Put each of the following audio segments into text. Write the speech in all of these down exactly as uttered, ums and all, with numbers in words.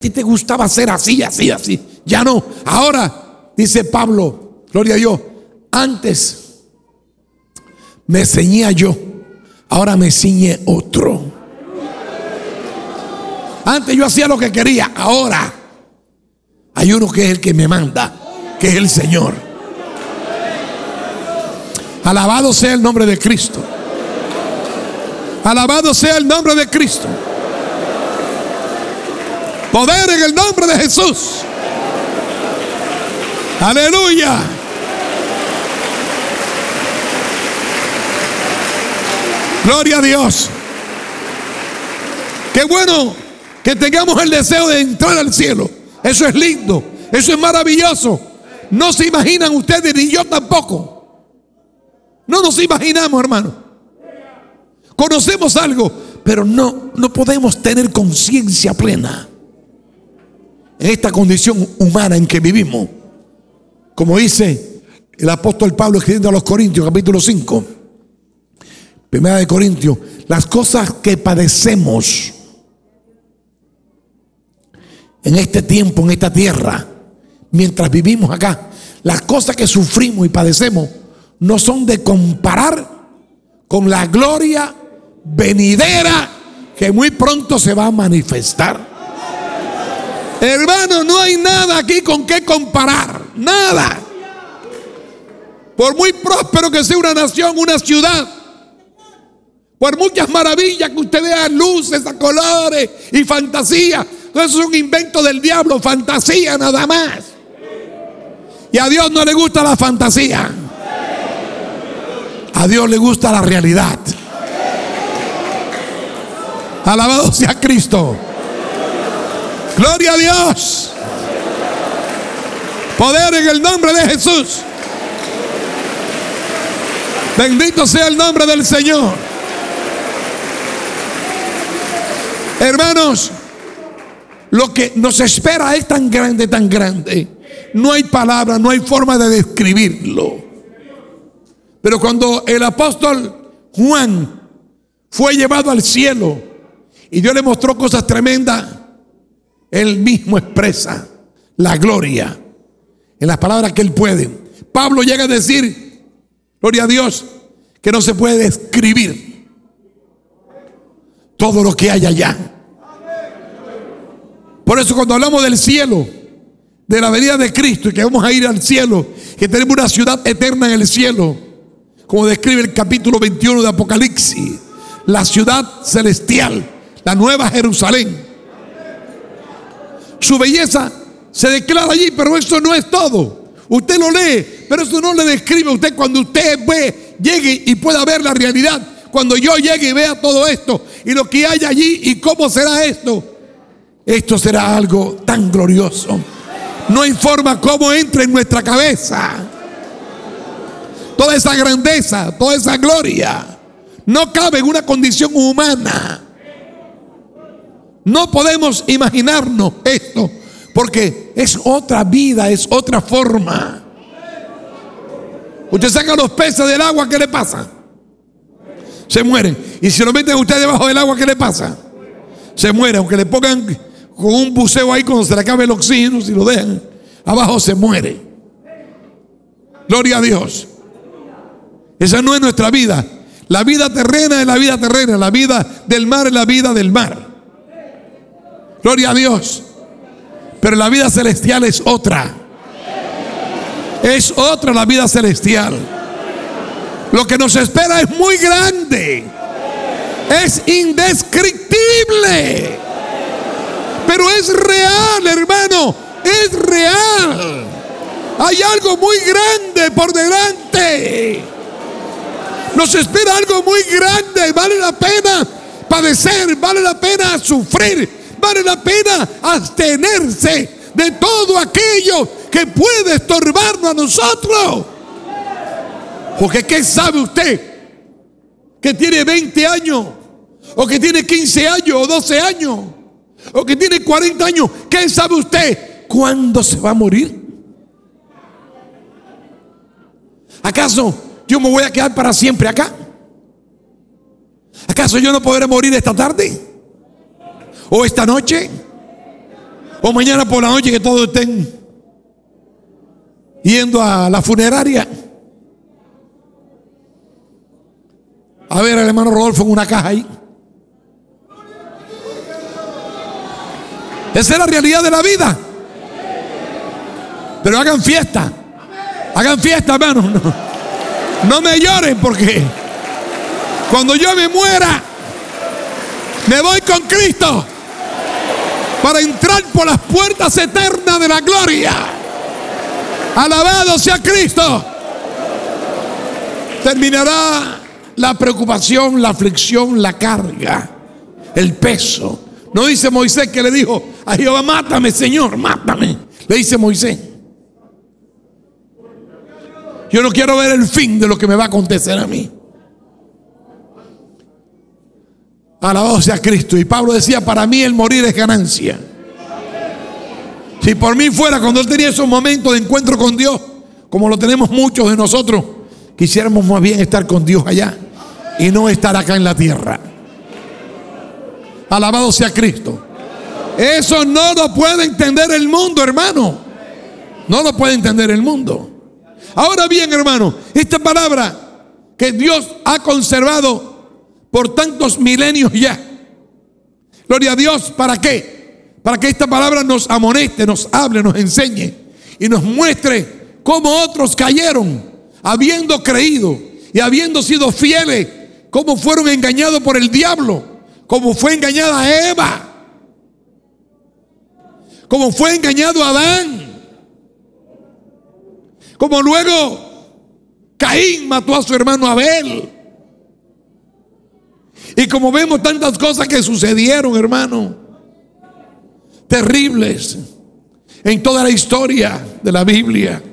ti te gustaba ser así, así, así. Ya no. Ahora, dice Pablo, gloria a Dios, antes me ceñía yo, ahora me ciñe otro. Antes yo hacía lo que quería, ahora hay uno que es el que me manda, que es el Señor. Alabado sea el nombre de Cristo. Alabado sea el nombre de Cristo. Poder en el nombre de Jesús. Aleluya. Gloria a Dios. Qué bueno que tengamos el deseo de entrar al cielo. Eso es lindo, eso es maravilloso. No se imaginan ustedes, ni yo tampoco. No nos imaginamos, hermano. Conocemos algo, pero no, no podemos tener conciencia plena en esta condición humana en que vivimos. Como dice el apóstol Pablo escribiendo a los Corintios, capítulo cinco, primera de Corintios, las cosas que padecemos en este tiempo, en esta tierra, mientras vivimos acá, las cosas que sufrimos y padecemos no son de comparar con la gloria venidera que muy pronto se va a manifestar. Hermano, no hay nada aquí con qué comparar, nada. Por muy próspero que sea una nación, una ciudad, por muchas maravillas que usted vea, luces, a colores y fantasía, todo eso es un invento del diablo, fantasía nada más. Y a Dios no le gusta la fantasía, a Dios le gusta la realidad. Alabado sea Cristo. Gloria a Dios. Poder en el nombre de Jesús. Bendito sea el nombre del Señor. Hermanos, lo que nos espera es tan grande, tan grande. No hay palabra, no hay forma de describirlo. Pero cuando el apóstol Juan fue llevado al cielo y Dios le mostró cosas tremendas, él mismo expresa la gloria en las palabras que él puede. Pablo llega a decir, gloria a Dios, que no se puede describir todo lo que hay allá. Por eso cuando hablamos del cielo, de la venida de Cristo y que vamos a ir al cielo, que tenemos una ciudad eterna en el cielo, como describe el capítulo veintiuno de Apocalipsis, la ciudad celestial, la nueva Jerusalén. Su belleza se declara allí, pero eso no es todo. Usted lo lee, pero eso no le describe a usted. Cuando usted ve, llegue y pueda ver la realidad, cuando yo llegue y vea todo esto y lo que hay allí y cómo será esto, esto será algo tan glorioso. No hay forma como entre en nuestra cabeza toda esa grandeza, toda esa gloria. No cabe en una condición humana. No podemos imaginarnos esto, porque es otra vida, es otra forma. Usted saca los peces del agua, ¿qué le pasa? Se mueren. Y si lo meten usted debajo del agua, ¿qué le pasa? Se muere. Aunque le pongan con un buceo ahí, cuando se le acabe el oxígeno, si lo dejan abajo, se muere. Gloria a Dios. Esa no es nuestra vida. La vida terrena es la vida terrena, la vida del mar es la vida del mar. Gloria a Dios. Pero la vida celestial es otra. Es otra la vida celestial. Lo que nos espera es muy grande. Es indescriptible. Pero es real, hermano. Es real. Hay algo muy grande por delante. Nos espera algo muy grande. Vale la pena padecer. Vale la pena sufrir. Vale la pena abstenerse de todo aquello que puede estorbarnos a nosotros. Porque ¿qué sabe usted que tiene veinte años? O que tiene quince años o doce años. O que tiene cuarenta años. ¿Qué sabe usted cuándo se va a morir? ¿Acaso yo me voy a quedar para siempre acá? ¿Acaso yo no podré morir esta tarde? ¿O esta noche? O mañana por la noche que todos estén yendo a la funeraria a ver al hermano Rodolfo en una caja ahí. Esa es la realidad de la vida. Pero hagan fiesta. Hagan fiesta, hermano. No, no me lloren, porque cuando yo me muera, me voy con Cristo para entrar por las puertas eternas de la gloria. Alabado sea Cristo. Terminará la preocupación, la aflicción, la carga, el peso. No dice Moisés que le dijo a Jehová: mátame, Señor, mátame. Le dice Moisés: yo no quiero ver el fin de lo que me va a acontecer a mí. Alabado sea Cristo. Y Pablo decía: para mí el morir es ganancia. Si por mí fuera, cuando él tenía esos momentos de encuentro con Dios, como lo tenemos muchos de nosotros, quisiéramos más bien estar con Dios allá y no estar acá en la tierra. Alabado sea Cristo. Eso no lo puede entender el mundo, hermano. No lo puede entender el mundo. Ahora bien, hermano, esta palabra que Dios ha conservado por tantos milenios ya, gloria a Dios, ¿para qué? Para que esta palabra nos amoneste, nos hable, nos enseñe y nos muestre cómo otros cayeron habiendo creído y habiendo sido fieles, cómo fueron engañados por el diablo, como fue engañada Eva, como fue engañado Adán, como luego Caín mató a su hermano Abel, y como vemos tantas cosas que sucedieron, hermano, terribles en toda la historia de la Biblia.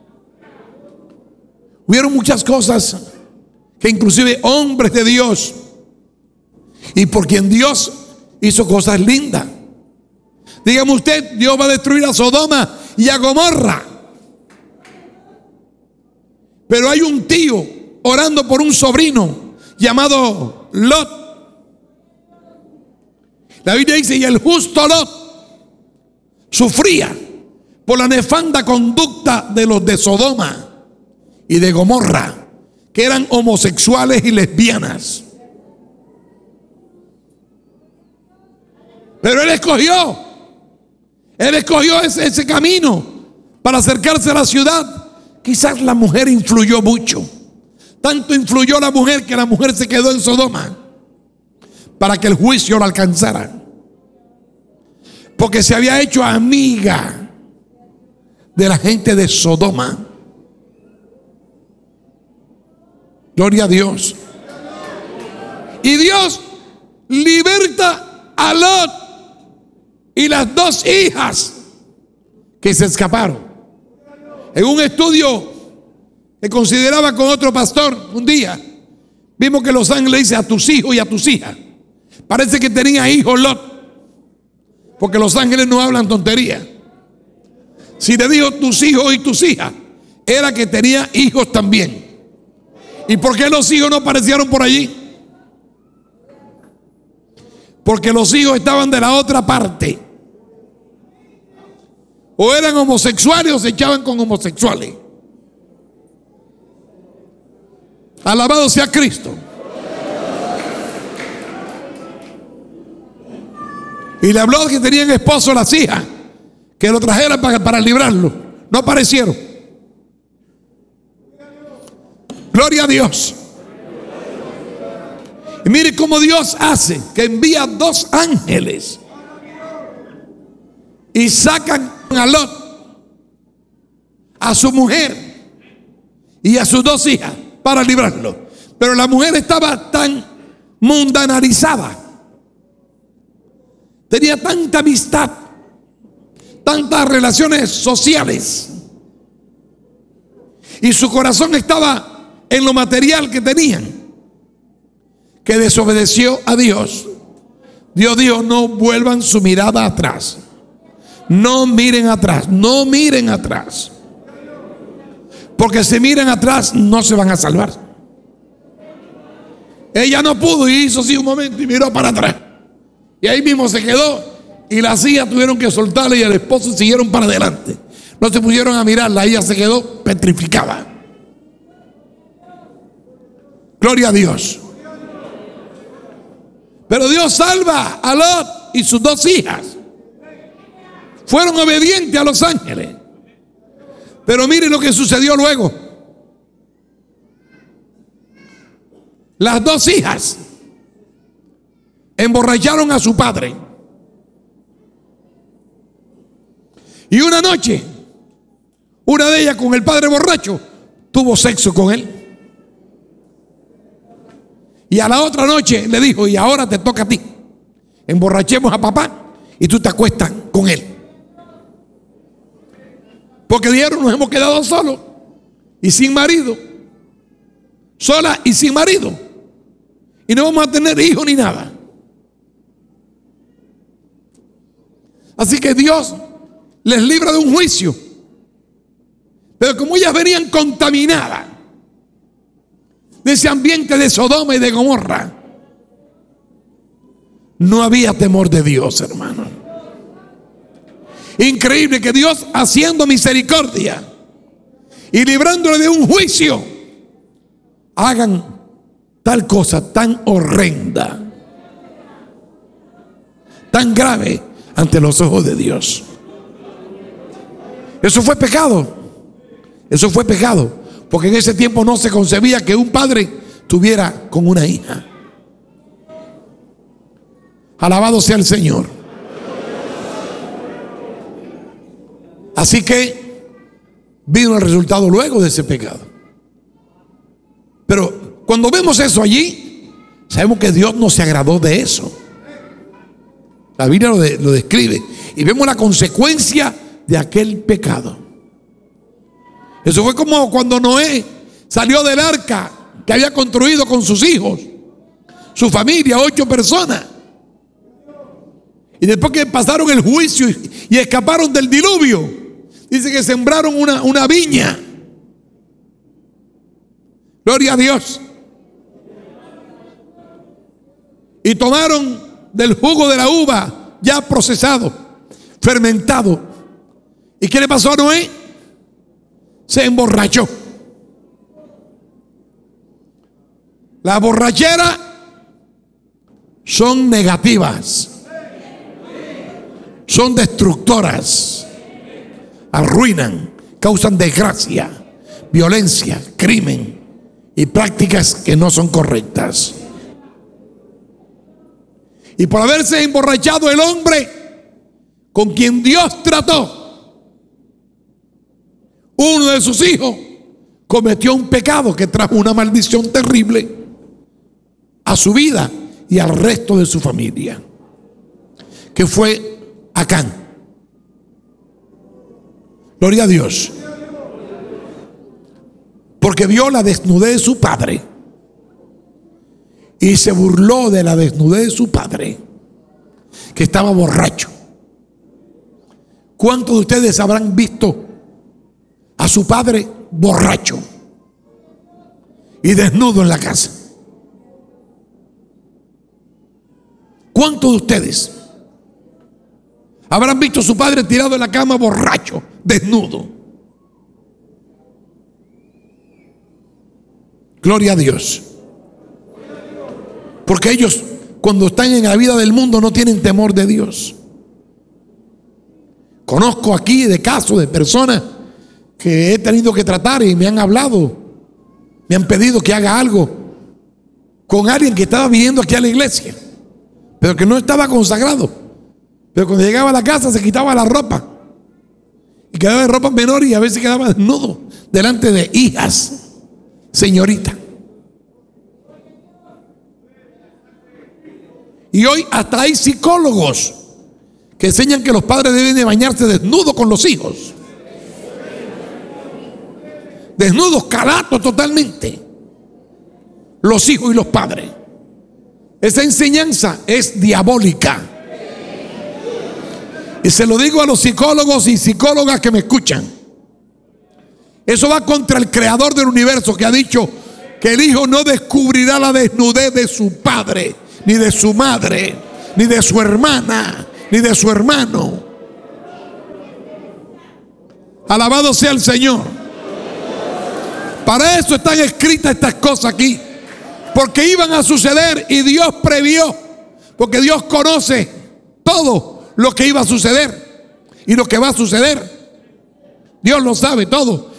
Hubieron muchas cosas que inclusive hombres de Dios, y por quien Dios hizo cosas lindas. Dígame usted, Dios va a destruir a Sodoma y a Gomorra, pero hay un tío orando por un sobrino llamado Lot. La Biblia dice: y el justo Lot sufría por la nefanda conducta de los de Sodoma y de Gomorra, que eran homosexuales y lesbianas. Pero él escogió, él escogió ese, ese camino para acercarse a la ciudad. Quizás la mujer influyó mucho. Tanto influyó la mujer que la mujer se quedó en Sodoma para que el juicio la alcanzara, porque se había hecho amiga de la gente de Sodoma. Gloria a Dios. Y Dios liberta a Lot y las dos hijas que se escaparon. En un estudio que consideraba con otro pastor un día, vimos que los ángeles dicen: a tus hijos y a tus hijas. Parece que tenía hijos Lot, porque los ángeles no hablan tontería. Si le dijo tus hijos y tus hijas, era que tenía hijos también. ¿Y por qué los hijos no aparecieron por allí? Porque los hijos estaban de la otra parte. O eran homosexuales o se echaban con homosexuales. Alabado sea Cristo. Y le habló que tenían esposo las hijas, que lo trajeran para, para librarlo. No aparecieron. Gloria a Dios. Y mire cómo Dios hace, que envía dos ángeles y sacan a Lot, a su mujer y a sus dos hijas para librarlo. Pero la mujer estaba tan mundanalizada, tenía tanta amistad, tantas relaciones sociales, y su corazón estaba en lo material que tenían, que desobedeció a Dios. Dios dijo: no vuelvan su mirada atrás. No miren atrás, no miren atrás. Porque si miran atrás no se van a salvar. Ella no pudo y hizo así un momento y miró para atrás. Y ahí mismo se quedó Y las hijas tuvieron que soltarla y el esposo siguieron para adelante. No se pusieron a mirarla, ella se quedó petrificada. Gloria a Dios. Pero Dios salva a Lot y sus dos hijas. Fueron obedientes a los ángeles. Pero miren lo que sucedió luego. Las dos hijas emborracharon a su padre. Y una noche, una de ellas con el padre borracho tuvo sexo con él. Y a la otra noche le dijo: y ahora te toca a ti. Emborrachemos a papá y tú te acuestas con él. Porque dijeron: nos hemos quedado solos y sin marido, sola y sin marido, y no vamos a tener hijos ni nada. Así que Dios les libra de un juicio. Pero como ellas venían contaminadas de ese ambiente de Sodoma y de Gomorra, no había temor de Dios, hermano. Increíble que Dios, haciendo misericordia y librándole de un juicio, hagan tal cosa tan horrenda, tan grave ante los ojos de Dios. Eso fue pecado. Eso fue pecado. Porque en ese tiempo no se concebía que un padre tuviera con una hija. Alabado sea el Señor. Así que vino el resultado luego de ese pecado. Pero cuando vemos eso allí, sabemos que Dios no se agradó de eso. La Biblia lo, de, lo describe. Y vemos la consecuencia de aquel pecado. Eso fue como cuando Noé salió del arca que había construido con sus hijos, su familia, ocho personas. Y después que pasaron el juicio y, y escaparon del diluvio, dice que sembraron una, una viña. Gloria a Dios. Y tomaron del jugo de la uva ya procesado, fermentado. ¿Y qué le pasó a Noé? Se emborrachó. Las borracheras son negativas, son destructoras, arruinan, causan desgracia, violencia, crimen y prácticas que no son correctas. Y por haberse emborrachado el hombre con quien Dios trató, uno de sus hijos cometió un pecado que trajo una maldición terrible a su vida y al resto de su familia, que fue Acán. Gloria a Dios. Porque vio la desnudez de su padre y se burló de la desnudez de su padre, que estaba borracho. ¿Cuántos de ustedes habrán visto a su padre borracho y desnudo en la casa? ¿Cuántos de ustedes habrán visto a su padre tirado en la cama borracho, desnudo? Gloria a Dios. Porque ellos, cuando están en la vida del mundo, no tienen temor de Dios. Conozco aquí de casos de personas que he tenido que tratar y me han hablado, me han pedido que haga algo con alguien que estaba viniendo aquí a la iglesia, pero que no estaba consagrado. Pero cuando llegaba a la casa se quitaba la ropa y quedaba de ropa menor y a veces quedaba desnudo delante de hijas, señorita. Y hoy hasta hay psicólogos que enseñan que los padres deben de bañarse desnudos con los hijos. Desnudos, calatos totalmente, los hijos y los padres. Esa enseñanza es diabólica. Y se lo digo a los psicólogos y psicólogas que me escuchan. Eso va contra el creador del universo, que ha dicho que el hijo no descubrirá la desnudez de su padre, ni de su madre, ni de su hermana, ni de su hermano. Alabado sea el Señor. Para eso están escritas estas cosas aquí, porque iban a suceder y Dios previó, porque Dios conoce todo lo que iba a suceder y lo que va a suceder. Dios lo sabe todo.